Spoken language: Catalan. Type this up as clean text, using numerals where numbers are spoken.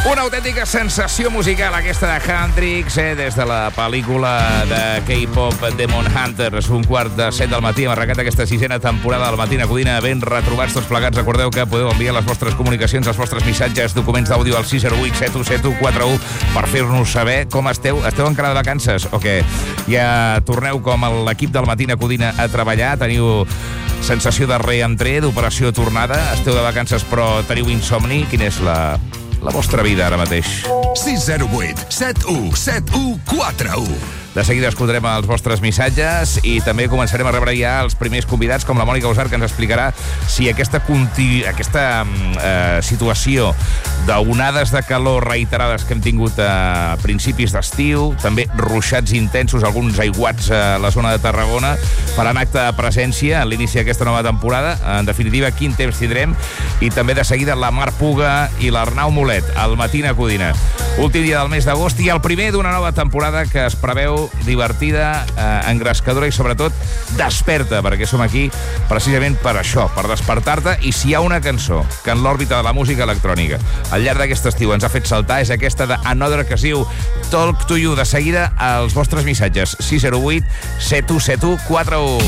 Una autèntica sensació musical, aquesta de Hendrix, des de la pel·lícula de K-pop Demon Hunters. 1:45 del matí, hem arrencat aquesta sisena temporada del Matina Codina, ben retrobats tots plegats. Recordeu que podeu enviar les vostres comunicacions, els vostres missatges, documents d'àudio al 608-717141 per fer-nos saber com esteu. Esteu encara de vacances o què? Ja torneu com l'equip del Matina Codina a treballar? Teniu sensació de reentré, d'operació tornada? Esteu de vacances però teniu insomni? Quina és la vostra vida ara mateix? 608 71 71 41. De seguida escoltarem els vostres missatges i també començarem a rebre ja els primers convidats, com la Mònica Usar, que ens explicarà si aquesta situació d'onades de calor reiterades que hem tingut a principis d'estiu, també ruixats intensos, alguns aiguats a la zona de Tarragona, faran acte de presència en l'inici d'aquesta nova temporada. En definitiva, quin temps tindrem. I també de seguida la Mar Puga i l'Arnau Molet, al Matina Codina. Últim dia del mes d'agost i el primer d'una nova temporada que es preveu divertida, engrescadora i sobretot desperta, perquè som aquí precisament per això, per despertar-te. I si hi ha una cançó que en l'òrbita de la música electrònica al llarg d'aquest estiu ens ha fet saltar, és aquesta de Another, que es diu Talk to You. De seguida els vostres missatges 608 717141.